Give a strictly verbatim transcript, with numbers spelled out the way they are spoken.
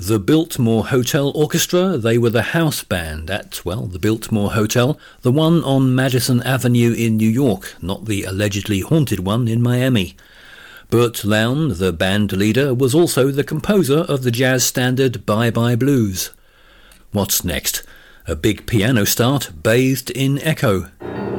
The Biltmore Hotel Orchestra, they were the house band at, well, the Biltmore Hotel, the one on Madison Avenue in New York, not the allegedly haunted one in Miami. Burt Lown, the band leader, was also the composer of the jazz standard Bye Bye Blues. What's next? A big piano start bathed in echo.